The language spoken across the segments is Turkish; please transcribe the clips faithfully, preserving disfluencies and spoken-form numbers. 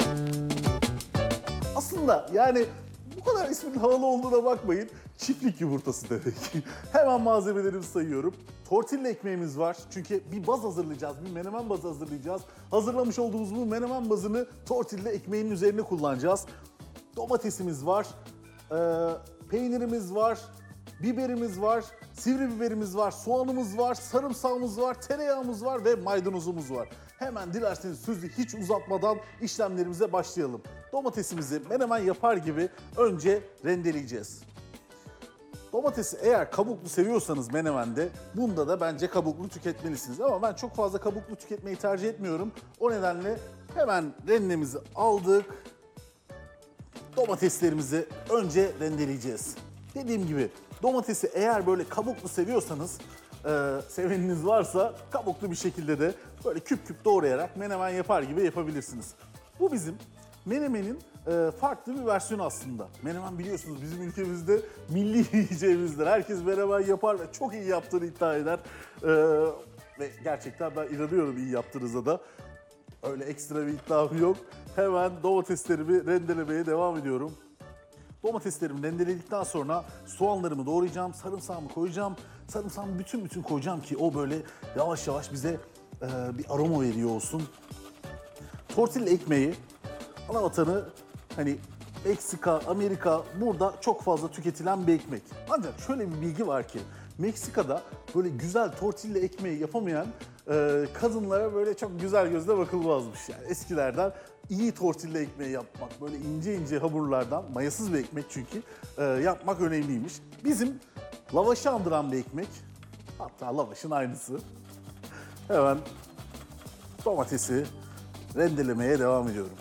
Aslında yani bu kadar ismin havalı olduğuna bakmayın. Çiftlik yumurtası demek. Hemen malzemelerimi sayıyorum. Tortilla ekmeğimiz var. Çünkü bir baz hazırlayacağız. Bir menemen bazı hazırlayacağız. Hazırlamış olduğumuz bu menemen bazını tortilla ekmeğinin üzerine kullanacağız. Domatesimiz var. Ee, peynirimiz var. Biberimiz var. Sivri biberimiz var. Soğanımız var. Sarımsağımız var. Tereyağımız var ve maydanozumuz var. Hemen dilerseniz sözü hiç uzatmadan işlemlerimize başlayalım. Domatesimizi menemen yapar gibi önce rendeleyeceğiz. Domatesi eğer kabuklu seviyorsanız menemende, bunda da bence kabuklu tüketmelisiniz. Ama ben çok fazla kabuklu tüketmeyi tercih etmiyorum. O nedenle hemen rendemizi aldık. Domateslerimizi önce rendeleyeceğiz. Dediğim gibi domatesi eğer böyle kabuklu seviyorsanız, e, seveniniz varsa kabuklu bir şekilde de böyle küp küp doğrayarak menemen yapar gibi yapabilirsiniz. Bu bizim menemenin e, farklı bir versiyonu aslında. Menemen biliyorsunuz bizim ülkemizde milli yiyeceğimizdir. Herkes menemen yapar ve çok iyi yaptığını iddia eder. E, ve gerçekten ben inanıyorum iyi yaptığınıza da. Öyle ekstra bir iddiam yok. Hemen domateslerimi rendelemeye devam ediyorum. Domateslerimi rendeledikten sonra soğanlarımı doğrayacağım, sarımsağımı koyacağım. Sarımsağımı bütün bütün koyacağım ki o böyle yavaş yavaş bize e, bir aroma veriyor olsun. Tortilla ekmeği, ana vatanı hani Meksika, Amerika, burada çok fazla tüketilen bir ekmek. Ancak şöyle bir bilgi var ki Meksika'da böyle güzel tortilla ekmeği yapamayan e, kadınlara böyle çok güzel gözle bakılmazmış. Yani eskilerden iyi tortilla ekmeği yapmak, böyle ince ince hamurlardan, mayasız bir ekmek çünkü e, yapmak önemliymiş. Bizim lavaşı andıran bir ekmek, hatta lavaşın aynısı. Hemen domatesi rendelemeye devam ediyorum.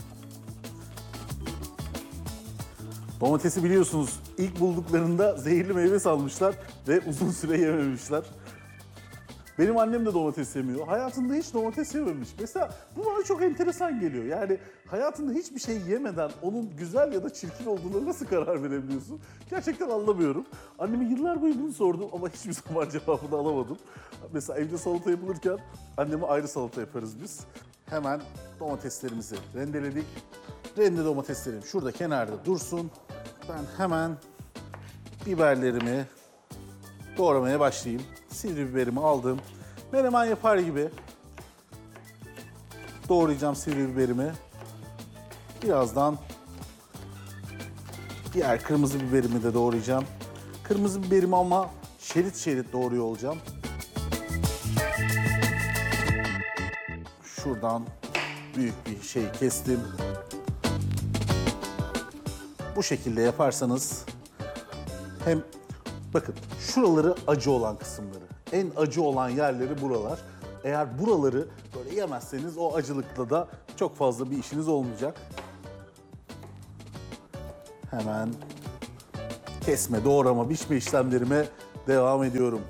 Domatesi biliyorsunuz ilk bulduklarında zehirli meyve sanmışlar ve uzun süre yememişler. Benim annem de domates yemiyor. Hayatında hiç domates yememiş. Mesela bu bana çok enteresan geliyor. Yani hayatında hiçbir şey yemeden onun güzel ya da çirkin olduğuna nasıl karar verebiliyorsun? Gerçekten anlamıyorum. Anneme yıllar boyu bunu sordum ama hiçbir zaman cevabını alamadım. Mesela evde salata yapılırken anneme ayrı salata yaparız biz. Hemen domateslerimizi rendeledik. Rende domateslerim şurada kenarda dursun. Ben hemen biberlerimi doğramaya başlayayım. Sivri biberimi aldım. Menemen yapar gibi doğrayacağım sivri biberimi. Birazdan diğer kırmızı biberimi de doğrayacağım. Kırmızı biberimi ama şerit şerit doğruyor olacağım. Şuradan büyük bir şey kestim. Bu şekilde yaparsanız hem bakın şuraları acı olan kısımları, en acı olan yerleri buralar. Eğer buraları böyle yemezseniz o acılıkla da çok fazla bir işiniz olmayacak. Hemen kesme, doğrama, biçme işlemlerime devam ediyorum.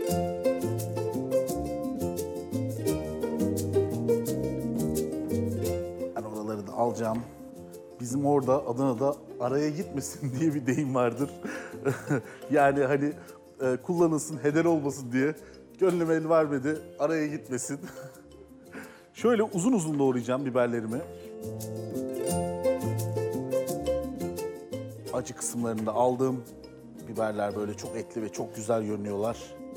Ben oraları da alacağım. Bizim orada Adana'da araya gitmesin diye bir deyim vardır. Yani hani e, kullanılsın, heder olmasın diye gönlüm el vermedi, araya gitmesin. Şöyle uzun uzun doğrayacağım biberlerimi. Acı kısımlarını da aldım. Biberler böyle çok etli ve çok güzel görünüyorlar.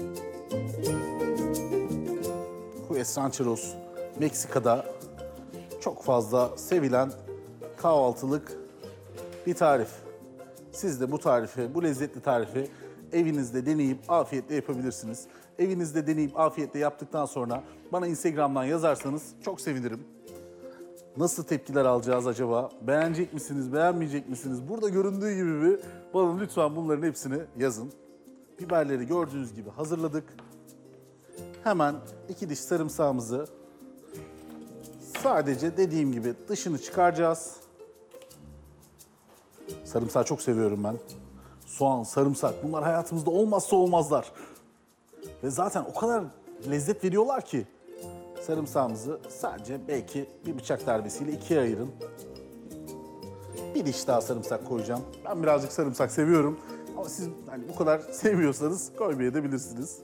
Hues Rancheros, Meksika'da çok fazla sevilen kahvaltılık bir tarif. Siz de bu tarifi, bu lezzetli tarifi evinizde deneyip afiyetle yapabilirsiniz. Evinizde deneyip afiyetle yaptıktan sonra bana Instagram'dan yazarsanız çok sevinirim. Nasıl tepkiler alacağız acaba? Beğenecek misiniz, beğenmeyecek misiniz? Burada göründüğü gibi bir bana lütfen bunların hepsini yazın. Biberleri gördüğünüz gibi hazırladık. Hemen iki diş sarımsağımızı sadece dediğim gibi dışını çıkaracağız. Sarımsağı çok seviyorum ben. Soğan, sarımsak bunlar hayatımızda olmazsa olmazlar. Ve zaten o kadar lezzet veriyorlar ki. Sarımsağımızı sadece belki bir bıçak darbesiyle ikiye ayırın. Bir diş daha sarımsak koyacağım. Ben birazcık sarımsak seviyorum. Ama siz hani bu kadar sevmiyorsanız koymayabilirsiniz.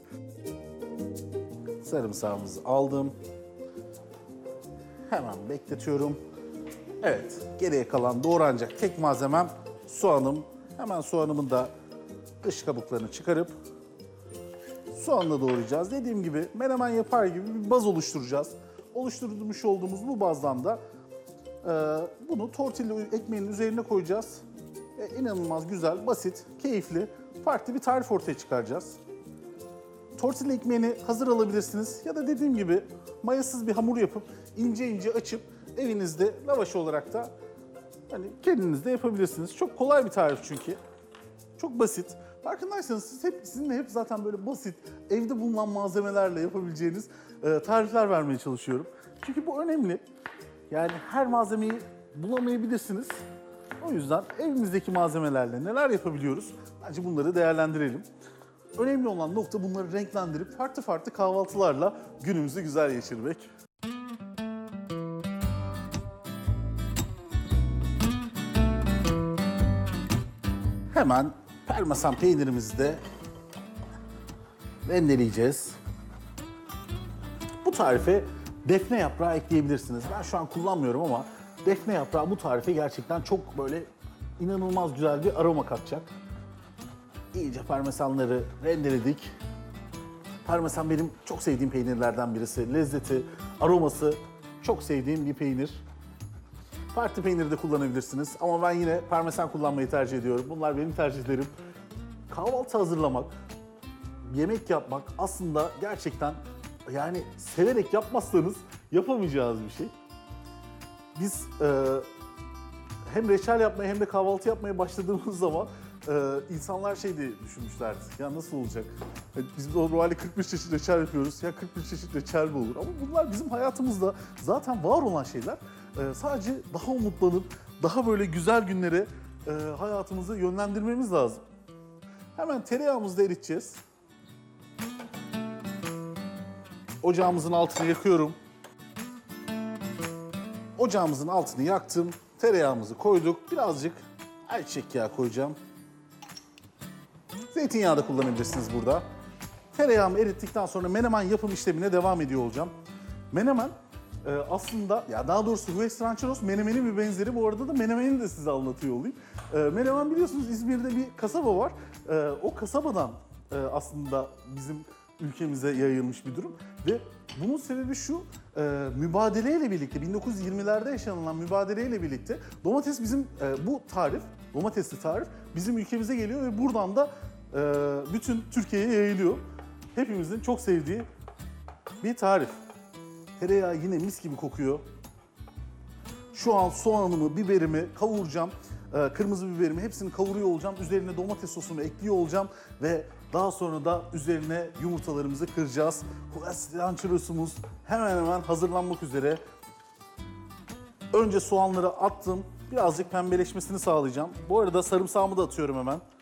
Sarımsağımızı aldım. Hemen bekletiyorum. Evet, geriye kalan doğranacak tek malzemem soğanım. Hemen soğanımın da dış kabuklarını çıkarıp soğanla doğrayacağız. Dediğim gibi menemen yapar gibi bir baz oluşturacağız. Oluşturmuş olduğumuz bu bazdan da e, bunu tortilla ekmeğinin üzerine koyacağız. E, inanılmaz güzel, basit, keyifli, farklı bir tarif ortaya çıkaracağız. Tortilla ekmeğini hazır alabilirsiniz ya da dediğim gibi mayasız bir hamur yapıp ince ince açıp evinizde lavaş olarak da hani kendiniz de yapabilirsiniz. Çok kolay bir tarif çünkü. Çok basit. Farkındaysanız siz hep, sizinle hep zaten böyle basit, evde bulunan malzemelerle yapabileceğiniz e, tarifler vermeye çalışıyorum. Çünkü bu önemli. Yani her malzemeyi bulamayabilirsiniz. O yüzden evimizdeki malzemelerle neler yapabiliyoruz? Bence bunları değerlendirelim. Önemli olan nokta bunları renklendirip farklı farklı kahvaltılarla günümüzü güzel geçirmek. Hemen parmesan peynirimizi de rendeleyeceğiz. Bu tarife defne yaprağı ekleyebilirsiniz. Ben şu an kullanmıyorum ama defne yaprağı bu tarife gerçekten çok böyle inanılmaz güzel bir aroma katacak. İyice parmesanları rendeledik. Parmesan benim çok sevdiğim peynirlerden birisi. Lezzeti, aroması çok sevdiğim bir peynir. Farklı peyniri de kullanabilirsiniz ama ben yine parmesan kullanmayı tercih ediyorum. Bunlar benim tercihlerim. Kahvaltı hazırlamak, yemek yapmak aslında gerçekten yani severek yapmazsanız yapamayacağınız bir şey. Biz e, hem reçel yapmaya hem de kahvaltı yapmaya başladığımız zaman e, insanlar şey diye düşünmüşlerdi. Ya nasıl olacak? Yani biz normalde kırk bir çeşit reçel yapıyoruz. Ya kırk bir çeşit reçel mi olur? Ama bunlar bizim hayatımızda zaten var olan şeyler. E, sadece daha umutlanıp daha böyle güzel günlere e, hayatımızı yönlendirmemiz lazım. Hemen tereyağımızı da eriteceğiz. Ocağımızın altını yakıyorum. Ocağımızın altını yaktım. Tereyağımızı koyduk. Birazcık ayçiçek yağı koyacağım. Zeytinyağı da kullanabilirsiniz burada. Tereyağımı erittikten sonra menemen yapım işlemine devam ediyor olacağım. Menemen e, aslında, ya daha doğrusu Hues Rancheros menemenin bir benzeri. Bu arada da menemeni de size anlatıyor olayım. E, menemen biliyorsunuz İzmir'de bir kasaba var. E, o kasabadan e, aslında bizim ülkemize yayılmış bir durum. Ve bunun sebebi şu, e, mübadeleyle birlikte, bin dokuz yüz yirmilerde yaşanılan mübadeleyle birlikte domates bizim, e, bu tarif, domatesli tarif bizim ülkemize geliyor ve buradan da e, bütün Türkiye'ye yayılıyor. Hepimizin çok sevdiği bir tarif. Tereyağı yine mis gibi kokuyor. Şu an soğanımı, biberimi kavuracağım. Ee, kırmızı biberimi hepsini kavuruyor olacağım. Üzerine domates sosunu ekliyor olacağım. Ve daha sonra da üzerine yumurtalarımızı kıracağız. Hues Rancheros'umuz hemen hemen hazırlanmak üzere. Önce soğanları attım. Birazcık pembeleşmesini sağlayacağım. Bu arada sarımsağımı da atıyorum hemen.